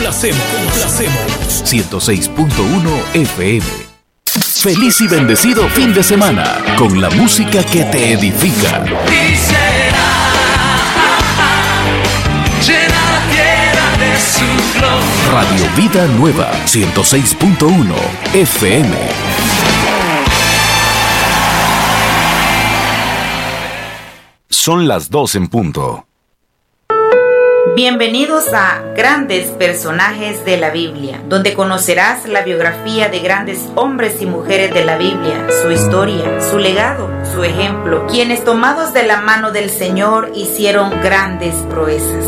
complacemos. 106.1 FM. Feliz y bendecido fin de semana con la música que te edifica. Y será llena la tierra de su gloria. Radio Vida Nueva, 106.1 FM. Son las 2 en punto. Bienvenidos a Grandes Personajes de la Biblia, donde conocerás la biografía de grandes hombres y mujeres de la Biblia, su historia, su legado, su ejemplo, quienes tomados de la mano del Señor hicieron grandes proezas.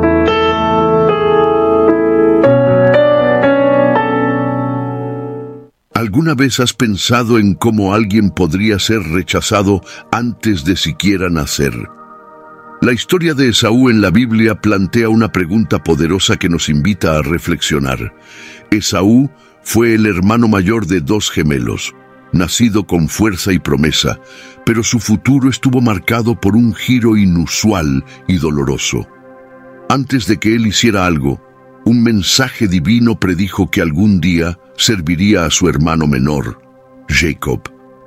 ¿Alguna vez has pensado en cómo alguien podría ser rechazado antes de siquiera nacer? La historia de Esaú en la Biblia plantea una pregunta poderosa que nos invita a reflexionar. Esaú fue el hermano mayor de 2 gemelos, nacido con fuerza y promesa, pero su futuro estuvo marcado por un giro inusual y doloroso. Antes de que él hiciera algo, un mensaje divino predijo que algún día serviría a su hermano menor, Jacob.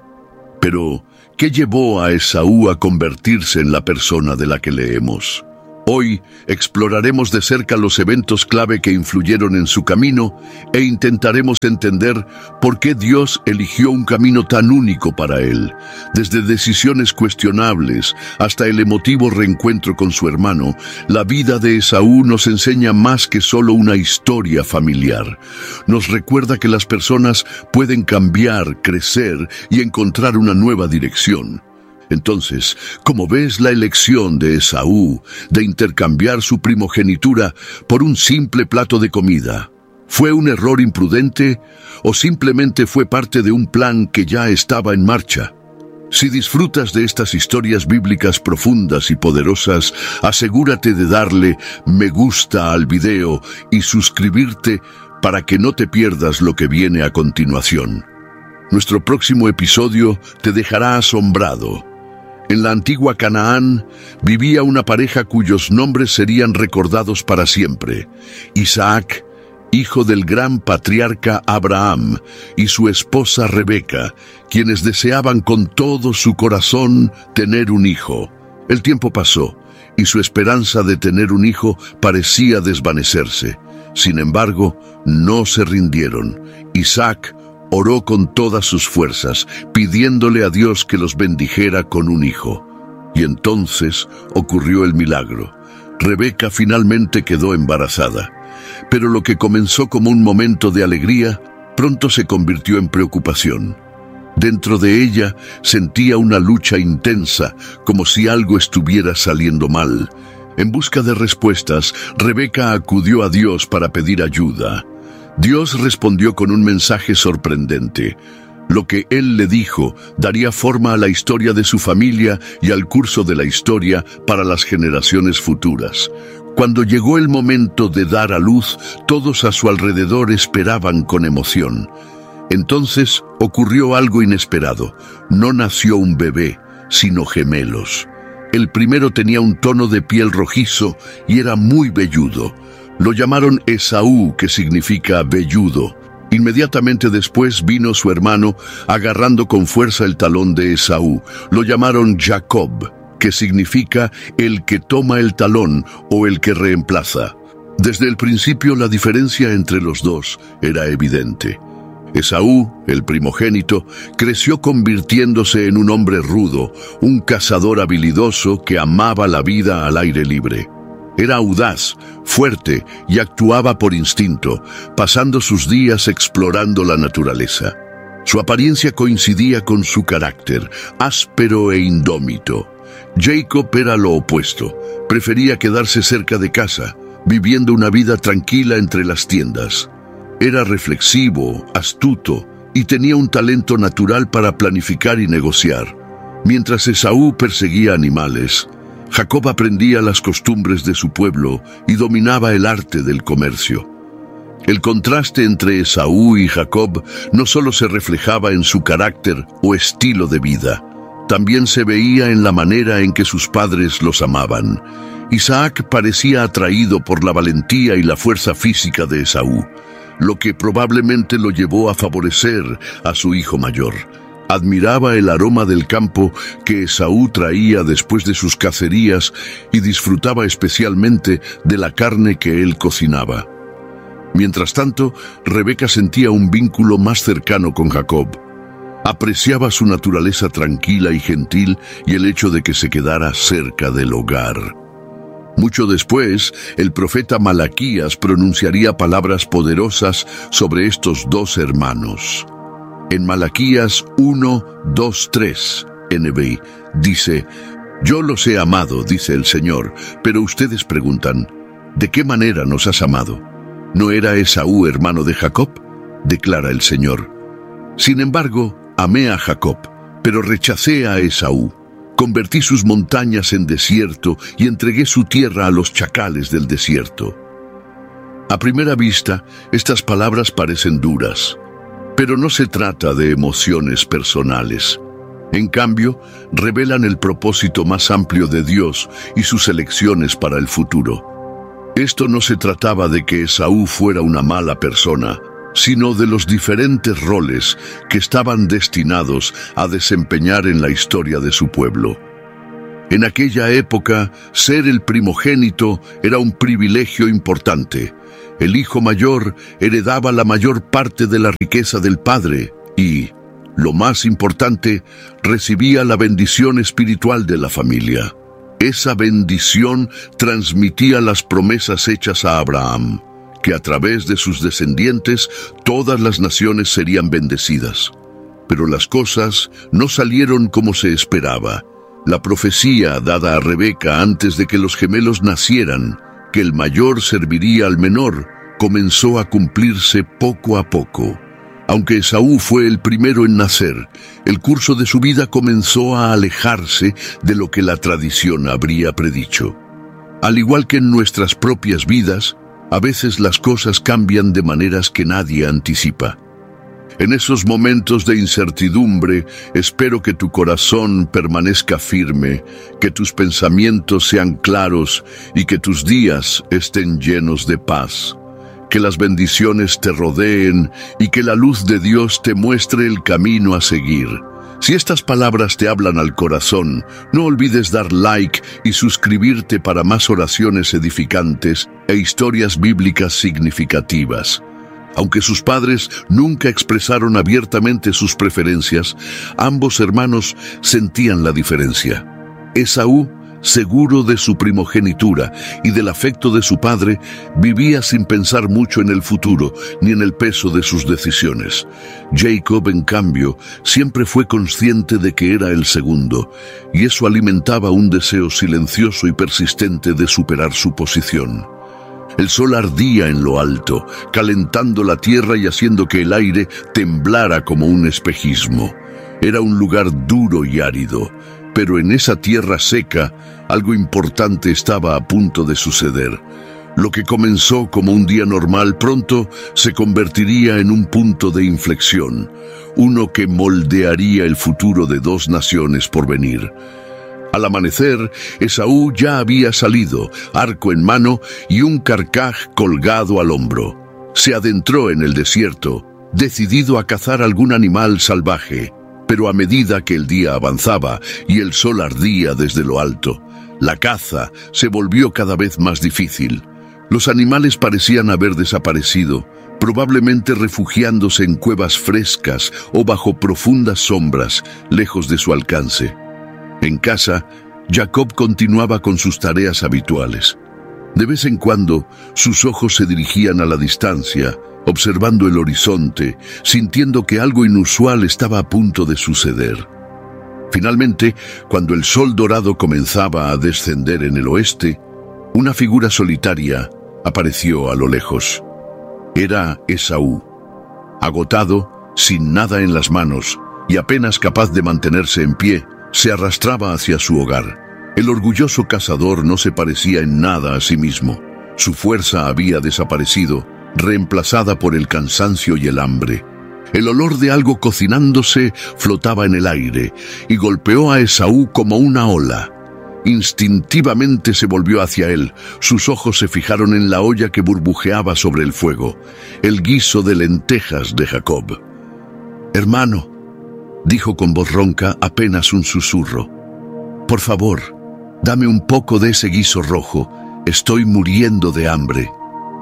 Pero, ¿qué llevó a Esaú a convertirse en la persona de la que leemos? Hoy exploraremos de cerca los eventos clave que influyeron en su camino e intentaremos entender por qué Dios eligió un camino tan único para él. Desde decisiones cuestionables hasta el emotivo reencuentro con su hermano, la vida de Esaú nos enseña más que solo una historia familiar. Nos recuerda que las personas pueden cambiar, crecer y encontrar una nueva dirección. Entonces, ¿cómo ves la elección de Esaú de intercambiar su primogenitura por un simple plato de comida? ¿Fue un error imprudente o simplemente fue parte de un plan que ya estaba en marcha? Si disfrutas de estas historias bíblicas profundas y poderosas, asegúrate de darle me gusta al video y suscribirte para que no te pierdas lo que viene a continuación. Nuestro próximo episodio te dejará asombrado. En la antigua Canaán vivía una pareja cuyos nombres serían recordados para siempre: Isaac, hijo del gran patriarca Abraham, y su esposa Rebeca, quienes deseaban con todo su corazón tener un hijo. El tiempo pasó, y su esperanza de tener un hijo parecía desvanecerse. Sin embargo, no se rindieron. Isaac oró con todas sus fuerzas, pidiéndole a Dios que los bendijera con un hijo. Y entonces ocurrió el milagro. Rebeca finalmente quedó embarazada. Pero lo que comenzó como un momento de alegría, pronto se convirtió en preocupación. Dentro de ella sentía una lucha intensa, como si algo estuviera saliendo mal. En busca de respuestas, Rebeca acudió a Dios para pedir ayuda. Dios respondió con un mensaje sorprendente. Lo que Él le dijo daría forma a la historia de su familia y al curso de la historia para las generaciones futuras. Cuando llegó el momento de dar a luz, todos a su alrededor esperaban con emoción. Entonces ocurrió algo inesperado. No nació un bebé, sino gemelos. El primero tenía un tono de piel rojizo y era muy velludo. Lo llamaron Esaú, que significa velludo. Inmediatamente después vino su hermano, agarrando con fuerza el talón de Esaú. Lo llamaron Jacob, que significa el que toma el talón o el que reemplaza. Desde el principio la diferencia entre los dos era evidente. Esaú, el primogénito, creció convirtiéndose en un hombre rudo, un cazador habilidoso que amaba la vida al aire libre. Era audaz, fuerte y actuaba por instinto, pasando sus días explorando la naturaleza. Su apariencia coincidía con su carácter, áspero e indómito. Jacob era lo opuesto, prefería quedarse cerca de casa, viviendo una vida tranquila entre las tiendas. Era reflexivo, astuto y tenía un talento natural para planificar y negociar. Mientras Esaú perseguía animales, Jacob aprendía las costumbres de su pueblo y dominaba el arte del comercio. El contraste entre Esaú y Jacob no solo se reflejaba en su carácter o estilo de vida, también se veía en la manera en que sus padres los amaban. Isaac parecía atraído por la valentía y la fuerza física de Esaú, lo que probablemente lo llevó a favorecer a su hijo mayor. Admiraba el aroma del campo que Esaú traía después de sus cacerías y disfrutaba especialmente de la carne que él cocinaba. Mientras tanto, Rebeca sentía un vínculo más cercano con Jacob. Apreciaba su naturaleza tranquila y gentil y el hecho de que se quedara cerca del hogar. Mucho después, el profeta Malaquías pronunciaría palabras poderosas sobre estos dos hermanos. En Malaquías 1:2-3, NBI, dice: «Yo los he amado, dice el Señor, pero ustedes preguntan, ¿de qué manera nos has amado? ¿No era Esaú hermano de Jacob?», declara el Señor. «Sin embargo, amé a Jacob, pero rechacé a Esaú. Convertí sus montañas en desierto y entregué su tierra a los chacales del desierto». A primera vista, estas palabras parecen duras, pero no se trata de emociones personales. En cambio, revelan el propósito más amplio de Dios y sus elecciones para el futuro. Esto no se trataba de que Esaú fuera una mala persona, sino de los diferentes roles que estaban destinados a desempeñar en la historia de su pueblo. En aquella época, ser el primogénito era un privilegio importante. El hijo mayor heredaba la mayor parte de la riqueza del padre y, lo más importante, recibía la bendición espiritual de la familia. Esa bendición transmitía las promesas hechas a Abraham, que a través de sus descendientes todas las naciones serían bendecidas. Pero las cosas no salieron como se esperaba. La profecía dada a Rebeca antes de que los gemelos nacieran, que el mayor serviría al menor, comenzó a cumplirse poco a poco. Aunque Esaú fue el primero en nacer, el curso de su vida comenzó a alejarse de lo que la tradición habría predicho. Al igual que en nuestras propias vidas, a veces las cosas cambian de maneras que nadie anticipa. En esos momentos de incertidumbre, espero que tu corazón permanezca firme, que tus pensamientos sean claros y que tus días estén llenos de paz. Que las bendiciones te rodeen y que la luz de Dios te muestre el camino a seguir. Si estas palabras te hablan al corazón, no olvides dar like y suscribirte para más oraciones edificantes e historias bíblicas significativas. Aunque sus padres nunca expresaron abiertamente sus preferencias, ambos hermanos sentían la diferencia. Esaú, seguro de su primogenitura y del afecto de su padre, vivía sin pensar mucho en el futuro ni en el peso de sus decisiones. Jacob, en cambio, siempre fue consciente de que era el segundo, y eso alimentaba un deseo silencioso y persistente de superar su posición. El sol ardía en lo alto, calentando la tierra y haciendo que el aire temblara como un espejismo. Era un lugar duro y árido, pero en esa tierra seca, algo importante estaba a punto de suceder. Lo que comenzó como un día normal pronto se convertiría en un punto de inflexión, uno que moldearía el futuro de dos naciones por venir. Al amanecer, Esaú ya había salido, arco en mano y un carcaj colgado al hombro. Se adentró en el desierto, decidido a cazar algún animal salvaje. Pero a medida que el día avanzaba y el sol ardía desde lo alto, la caza se volvió cada vez más difícil. Los animales parecían haber desaparecido, probablemente refugiándose en cuevas frescas o bajo profundas sombras, lejos de su alcance. En casa, Jacob continuaba con sus tareas habituales. De vez en cuando, sus ojos se dirigían a la distancia, observando el horizonte, sintiendo que algo inusual estaba a punto de suceder. Finalmente, cuando el sol dorado comenzaba a descender en el oeste, una figura solitaria apareció a lo lejos. Era Esaú. Agotado, sin nada en las manos y apenas capaz de mantenerse en pie, se arrastraba hacia su hogar. El orgulloso cazador no se parecía en nada a sí mismo. Su fuerza había desaparecido, reemplazada por el cansancio y el hambre. El olor de algo cocinándose flotaba en el aire y golpeó a Esaú como una ola. Instintivamente se volvió hacia él. Sus ojos se fijaron en la olla que burbujeaba sobre el fuego, el guiso de lentejas de Jacob. «Hermano», dijo con voz ronca, apenas un susurro, «por favor, dame un poco de ese guiso rojo. Estoy muriendo de hambre».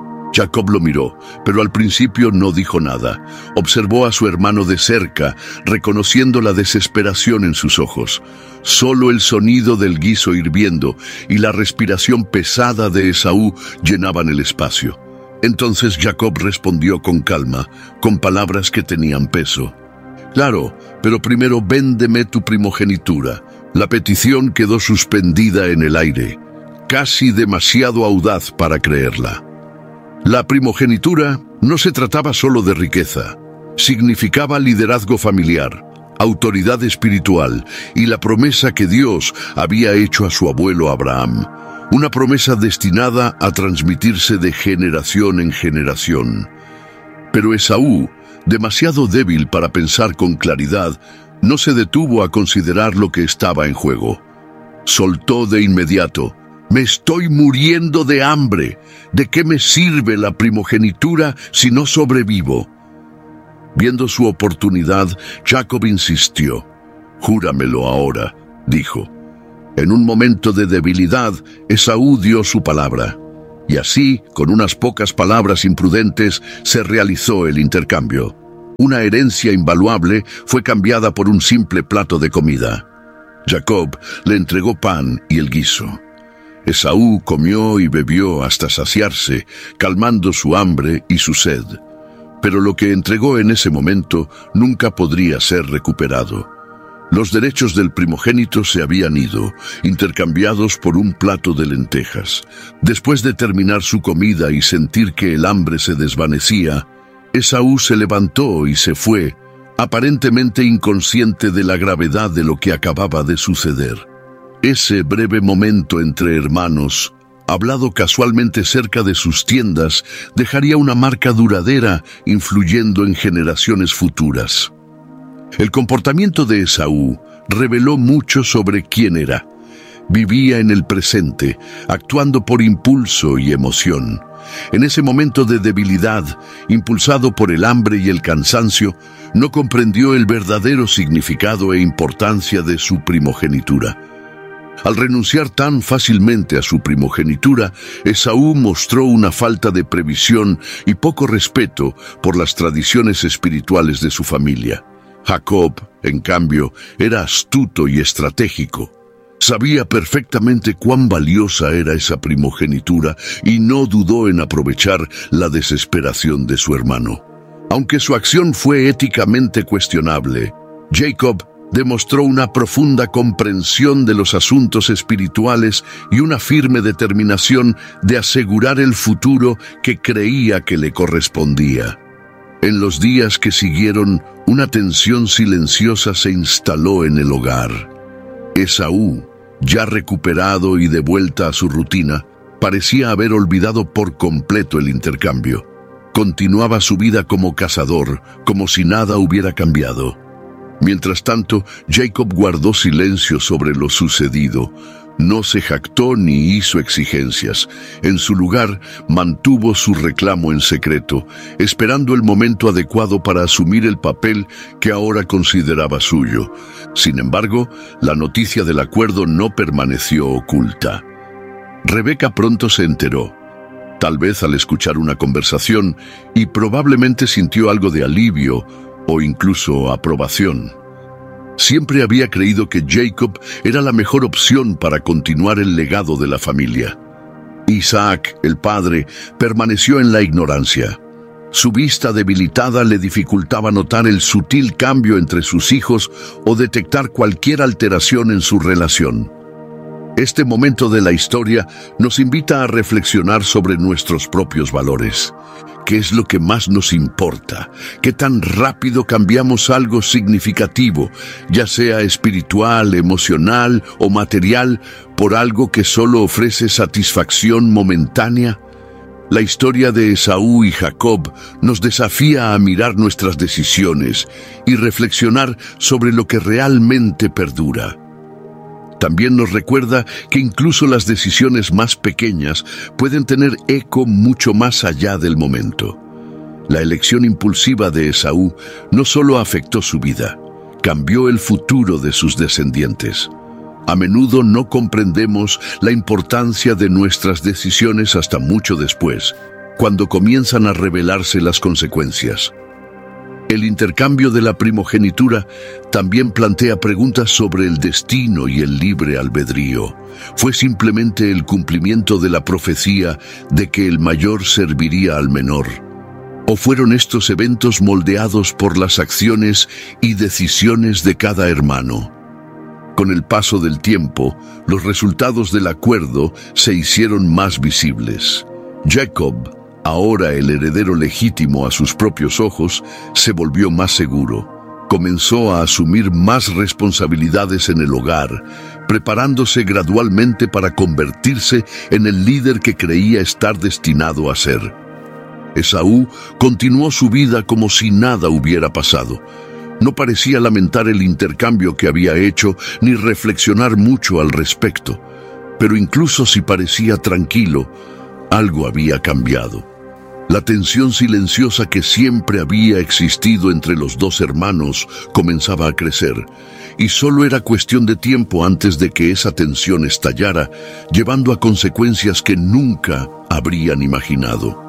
Jacob lo miró, pero al principio no dijo nada. Observó a su hermano de cerca, reconociendo la desesperación en sus ojos. Solo el sonido del guiso hirviendo y la respiración pesada de Esaú llenaban el espacio. Entonces Jacob respondió con calma, con palabras que tenían peso. «Claro, pero primero véndeme tu primogenitura». La petición quedó suspendida en el aire, casi demasiado audaz para creerla. La primogenitura no se trataba solo de riqueza, significaba liderazgo familiar, autoridad espiritual y la promesa que Dios había hecho a su abuelo Abraham, una promesa destinada a transmitirse de generación en generación. Pero Esaú, demasiado débil para pensar con claridad, no se detuvo a considerar lo que estaba en juego. Soltó de inmediato: «Me estoy muriendo de hambre. ¿De qué me sirve la primogenitura si no sobrevivo?» Viendo su oportunidad, Jacob insistió. «Júramelo ahora», dijo. En un momento de debilidad, Esaú dio su palabra. Y así, con unas pocas palabras imprudentes, se realizó el intercambio. Una herencia invaluable fue cambiada por un simple plato de comida. Jacob le entregó pan y el guiso. Esaú comió y bebió hasta saciarse, calmando su hambre y su sed. Pero lo que entregó en ese momento nunca podría ser recuperado. Los derechos del primogénito se habían ido, intercambiados por un plato de lentejas. Después de terminar su comida y sentir que el hambre se desvanecía, Esaú se levantó y se fue, aparentemente inconsciente de la gravedad de lo que acababa de suceder. Ese breve momento entre hermanos, hablado casualmente cerca de sus tiendas, dejaría una marca duradera, influyendo en generaciones futuras. El comportamiento de Esaú reveló mucho sobre quién era. Vivía en el presente, actuando por impulso y emoción. En ese momento de debilidad, impulsado por el hambre y el cansancio, no comprendió el verdadero significado e importancia de su primogenitura. Al renunciar tan fácilmente a su primogenitura, Esaú mostró una falta de previsión y poco respeto por las tradiciones espirituales de su familia. Jacob, en cambio, era astuto y estratégico. Sabía perfectamente cuán valiosa era esa primogenitura y no dudó en aprovechar la desesperación de su hermano. Aunque su acción fue éticamente cuestionable, Jacob demostró una profunda comprensión de los asuntos espirituales y una firme determinación de asegurar el futuro que creía que le correspondía. En los días que siguieron, una tensión silenciosa se instaló en el hogar. Esaú, ya recuperado y de vuelta a su rutina, parecía haber olvidado por completo el intercambio. Continuaba su vida como cazador, como si nada hubiera cambiado. Mientras tanto, Jacob guardó silencio sobre lo sucedido. No se jactó ni hizo exigencias. En su lugar, mantuvo su reclamo en secreto, esperando el momento adecuado para asumir el papel que ahora consideraba suyo. Sin embargo, la noticia del acuerdo no permaneció oculta. Rebeca pronto se enteró, tal vez al escuchar una conversación, y probablemente sintió algo de alivio o incluso aprobación. Siempre había creído que Jacob era la mejor opción para continuar el legado de la familia. Isaac, el padre, permaneció en la ignorancia. Su vista debilitada le dificultaba notar el sutil cambio entre sus hijos o detectar cualquier alteración en su relación. Este momento de la historia nos invita a reflexionar sobre nuestros propios valores. ¿Qué es lo que más nos importa? ¿Qué tan rápido cambiamos algo significativo, ya sea espiritual, emocional o material, por algo que solo ofrece satisfacción momentánea? La historia de Esaú y Jacob nos desafía a mirar nuestras decisiones y reflexionar sobre lo que realmente perdura. También nos recuerda que incluso las decisiones más pequeñas pueden tener eco mucho más allá del momento. La elección impulsiva de Esaú no solo afectó su vida, cambió el futuro de sus descendientes. A menudo no comprendemos la importancia de nuestras decisiones hasta mucho después, cuando comienzan a revelarse las consecuencias. El intercambio de la primogenitura también plantea preguntas sobre el destino y el libre albedrío. ¿Fue simplemente el cumplimiento de la profecía de que el mayor serviría al menor? ¿O fueron estos eventos moldeados por las acciones y decisiones de cada hermano? Con el paso del tiempo, los resultados del acuerdo se hicieron más visibles. Jacob, ahora el heredero legítimo a sus propios ojos, se volvió más seguro. Comenzó a asumir más responsabilidades en el hogar, preparándose gradualmente para convertirse en el líder que creía estar destinado a ser. Esaú continuó su vida como si nada hubiera pasado. No parecía lamentar el intercambio que había hecho ni reflexionar mucho al respecto. Pero incluso si parecía tranquilo, algo había cambiado. La tensión silenciosa que siempre había existido entre los dos hermanos comenzaba a crecer, y solo era cuestión de tiempo antes de que esa tensión estallara, llevando a consecuencias que nunca habrían imaginado.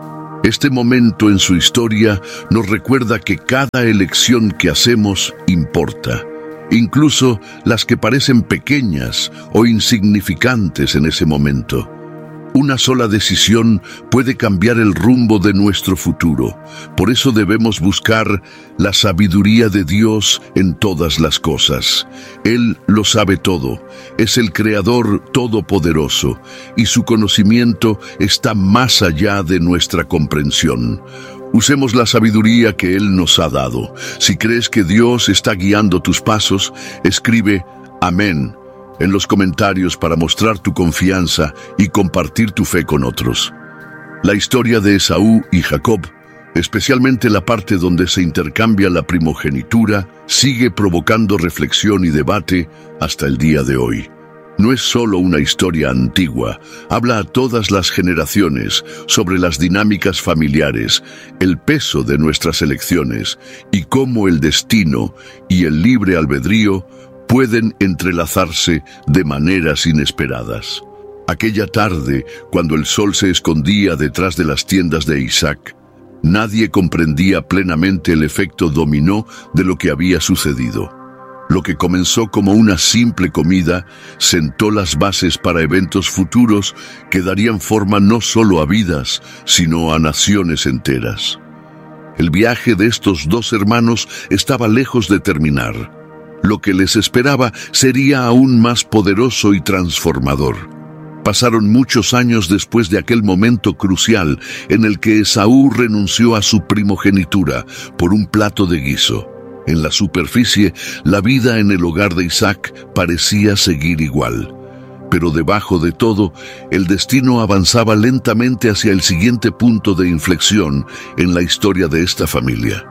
Este momento en su historia nos recuerda que cada elección que hacemos importa, incluso las que parecen pequeñas o insignificantes en ese momento. Una sola decisión puede cambiar el rumbo de nuestro futuro. Por eso debemos buscar la sabiduría de Dios en todas las cosas. Él lo sabe todo, es el Creador todopoderoso, y su conocimiento está más allá de nuestra comprensión. Usemos la sabiduría que Él nos ha dado. Si crees que Dios está guiando tus pasos, escribe Amén en los comentarios para mostrar tu confianza y compartir tu fe con otros. La historia de Esaú y Jacob, especialmente la parte donde se intercambia la primogenitura, sigue provocando reflexión y debate hasta el día de hoy. No es solo una historia antigua, habla a todas las generaciones sobre las dinámicas familiares, el peso de nuestras elecciones y cómo el destino y el libre albedrío pueden entrelazarse de maneras inesperadas. Aquella tarde, cuando el sol se escondía detrás de las tiendas de Isaac, nadie comprendía plenamente el efecto dominó de lo que había sucedido. Lo que comenzó como una simple comida sentó las bases para eventos futuros que darían forma no solo a vidas, sino a naciones enteras. El viaje de estos dos hermanos estaba lejos de terminar. Lo que les esperaba sería aún más poderoso y transformador. Pasaron muchos años después de aquel momento crucial en el que Esaú renunció a su primogenitura por un plato de guiso. En la superficie, la vida en el hogar de Isaac parecía seguir igual. Pero debajo de todo, el destino avanzaba lentamente hacia el siguiente punto de inflexión en la historia de esta familia.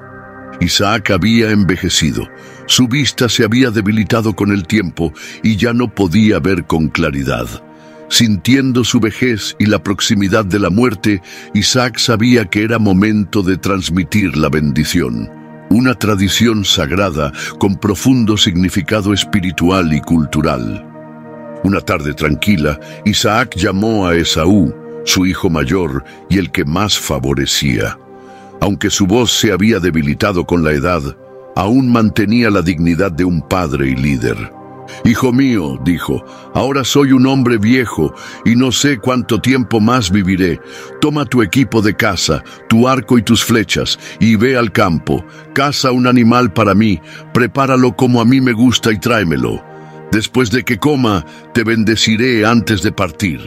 Isaac había envejecido, su vista se había debilitado con el tiempo y ya no podía ver con claridad. Sintiendo su vejez y la proximidad de la muerte, Isaac sabía que era momento de transmitir la bendición, una tradición sagrada con profundo significado espiritual y cultural. Una tarde tranquila, Isaac llamó a Esaú, su hijo mayor y el que más favorecía. Aunque su voz se había debilitado con la edad, aún mantenía la dignidad de un padre y líder. «Hijo mío», dijo, «ahora soy un hombre viejo y no sé cuánto tiempo más viviré. Toma tu equipo de caza, tu arco y tus flechas, y ve al campo. Caza un animal para mí, prepáralo como a mí me gusta y tráemelo. Después de que coma, te bendeciré antes de partir».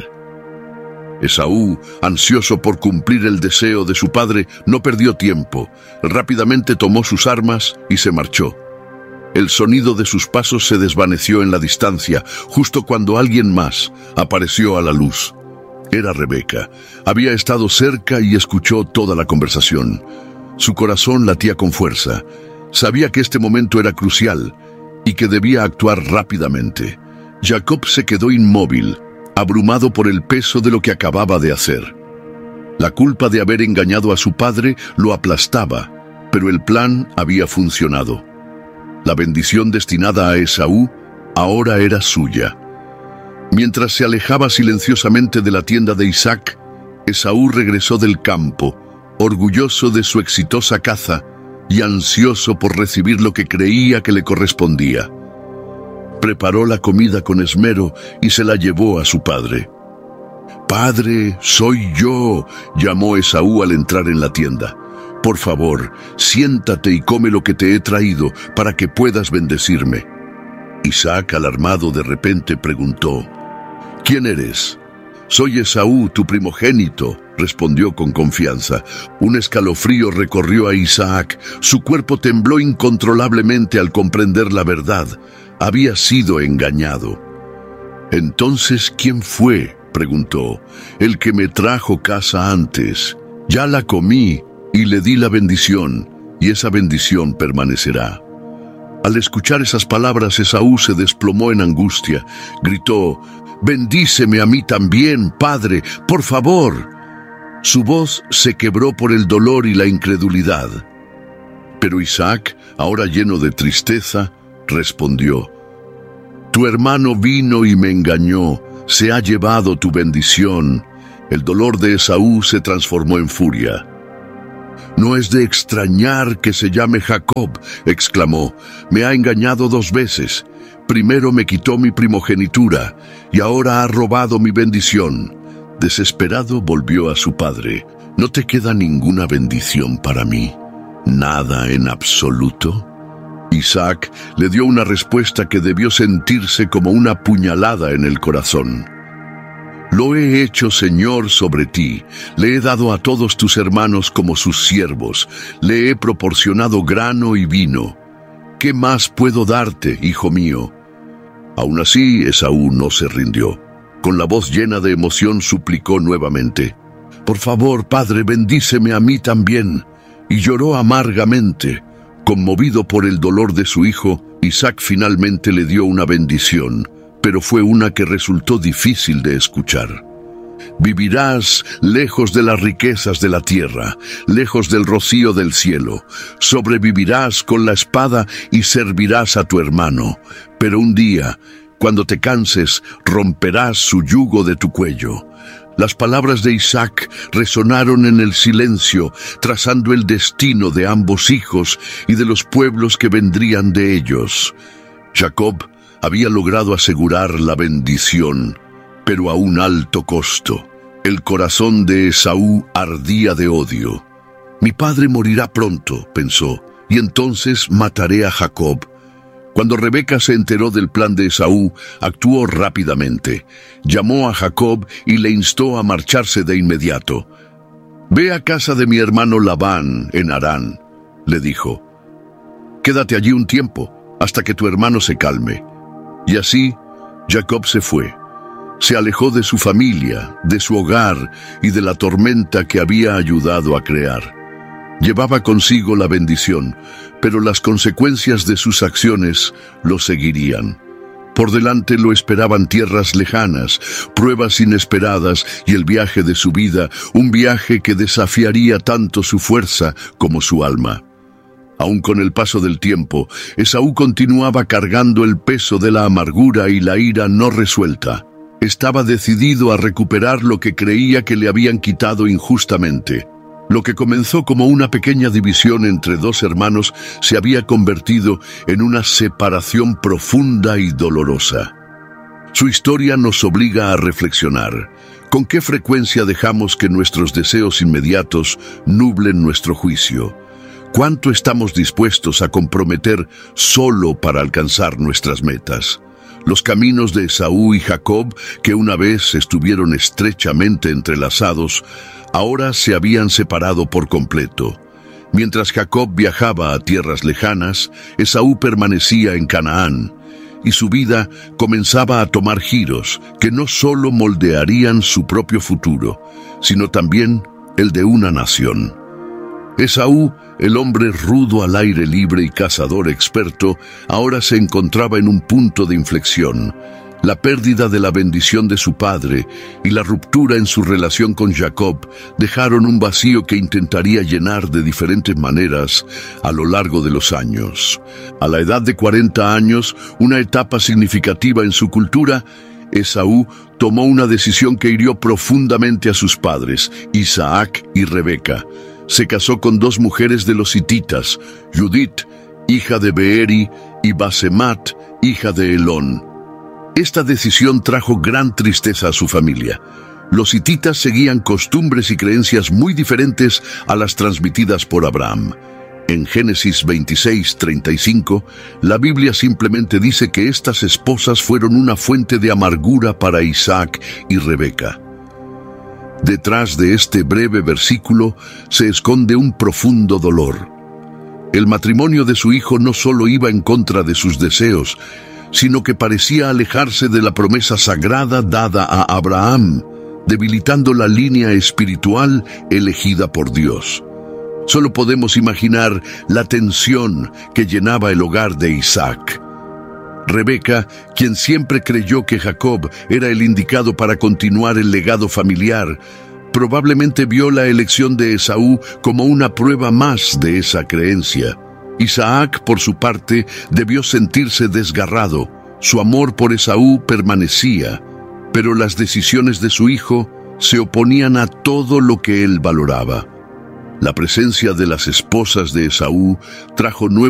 Esaú, ansioso por cumplir el deseo de su padre, no perdió tiempo. Rápidamente tomó sus armas y se marchó. El sonido de sus pasos se desvaneció en la distancia, justo cuando alguien más apareció a la luz. Era Rebeca. Había estado cerca y escuchó toda la conversación. Su corazón latía con fuerza. Sabía que este momento era crucial y que debía actuar rápidamente. Jacob se quedó inmóvil, abrumado por el peso de lo que acababa de hacer. La culpa de haber engañado a su padre lo aplastaba, pero el plan había funcionado. La bendición destinada a Esaú ahora era suya. Mientras se alejaba silenciosamente de la tienda de Isaac, Esaú regresó del campo, orgulloso de su exitosa caza y ansioso por recibir lo que creía que le correspondía. Preparó la comida con esmero y se la llevó a su padre. «Padre, soy yo», llamó Esaú al entrar en la tienda. «Por favor, siéntate y come lo que te he traído para que puedas bendecirme». Isaac, alarmado de repente, preguntó: «¿Quién eres?» «Soy Esaú, tu primogénito», respondió con confianza. Un escalofrío recorrió a Isaac. Su cuerpo tembló incontrolablemente al comprender la verdad. Había sido engañado. «Entonces, ¿quién fue?», preguntó. «El que me trajo casa antes. Ya la comí y le di la bendición, y esa bendición permanecerá». Al escuchar esas palabras, Esaú se desplomó en angustia. Gritó: «Bendíceme a mí también, padre, por favor». Su voz se quebró por el dolor y la incredulidad. Pero Isaac, ahora lleno de tristeza, respondió: «Tu hermano vino y me engañó, se ha llevado tu bendición». El dolor de Esaú se transformó en furia. «No es de extrañar que se llame Jacob», exclamó. «Me ha engañado 2 veces. Primero me quitó mi primogenitura y ahora ha robado mi bendición». Desesperado volvió a su padre. «¿No te queda ninguna bendición para mí? ¿Nada en absoluto?» Isaac le dio una respuesta que debió sentirse como una puñalada en el corazón. «Lo he hecho, Señor, sobre ti. Le he dado a todos tus hermanos como sus siervos. Le he proporcionado grano y vino. ¿Qué más puedo darte, hijo mío?» Aún así, Esaú no se rindió. Con la voz llena de emoción suplicó nuevamente: «Por favor, padre, bendíceme a mí también». Y lloró amargamente. Conmovido por el dolor de su hijo, Isaac finalmente le dio una bendición, pero fue una que resultó difícil de escuchar. «Vivirás lejos de las riquezas de la tierra, lejos del rocío del cielo. Sobrevivirás con la espada y servirás a tu hermano. Pero un día, cuando te canses, romperás su yugo de tu cuello». Las palabras de Isaac resonaron en el silencio, trazando el destino de ambos hijos y de los pueblos que vendrían de ellos. Jacob había logrado asegurar la bendición, pero a un alto costo. El corazón de Esaú ardía de odio. «Mi padre morirá pronto», pensó, «y entonces mataré a Jacob». Cuando Rebeca se enteró del plan de Esaú, actuó rápidamente. Llamó a Jacob y le instó a marcharse de inmediato. «Ve a casa de mi hermano Labán, en Harán», le dijo. «Quédate allí un tiempo, hasta que tu hermano se calme». Y así, Jacob se fue. Se alejó de su familia, de su hogar y de la tormenta que había ayudado a crear. Llevaba consigo la bendición, pero las consecuencias de sus acciones lo seguirían. Por delante lo esperaban tierras lejanas, pruebas inesperadas y el viaje de su vida, un viaje que desafiaría tanto su fuerza como su alma. Aun con el paso del tiempo, Esaú continuaba cargando el peso de la amargura y la ira no resuelta. Estaba decidido a recuperar lo que creía que le habían quitado injustamente. Lo que comenzó como una pequeña división entre 2 hermanos se había convertido en una separación profunda y dolorosa. Su historia nos obliga a reflexionar. ¿Con qué frecuencia dejamos que nuestros deseos inmediatos nublen nuestro juicio? ¿Cuánto estamos dispuestos a comprometer solo para alcanzar nuestras metas? Los caminos de Esaú y Jacob, que una vez estuvieron estrechamente entrelazados, ahora se habían separado por completo. Mientras Jacob viajaba a tierras lejanas, Esaú permanecía en Canaán, y su vida comenzaba a tomar giros que no solo moldearían su propio futuro, sino también el de una nación. Esaú, el hombre rudo al aire libre y cazador experto, ahora se encontraba en un punto de inflexión. La pérdida de la bendición de su padre y la ruptura en su relación con Jacob dejaron un vacío que intentaría llenar de diferentes maneras a lo largo de los años. A la edad de 40 años, una etapa significativa en su cultura, Esaú tomó una decisión que hirió profundamente a sus padres, Isaac y Rebeca. Se casó con dos mujeres de los hititas, Judith, hija de Beeri, y Basemat, hija de Elón. Esta decisión trajo gran tristeza a su familia. Los hititas seguían costumbres y creencias muy diferentes a las transmitidas por Abraham. En Génesis 26:35, la Biblia simplemente dice que estas esposas fueron una fuente de amargura para Isaac y Rebeca. Detrás de este breve versículo se esconde un profundo dolor. El matrimonio de su hijo no solo iba en contra de sus deseos, sino que parecía alejarse de la promesa sagrada dada a Abraham, debilitando la línea espiritual elegida por Dios. Solo podemos imaginar la tensión que llenaba el hogar de Isaac. Rebeca, quien siempre creyó que Jacob era el indicado para continuar el legado familiar, probablemente vio la elección de Esaú como una prueba más de esa creencia. Isaac, por su parte, debió sentirse desgarrado. Su amor por Esaú permanecía, pero las decisiones de su hijo se oponían a todo lo que él valoraba. La presencia de las esposas de Esaú trajo nuevos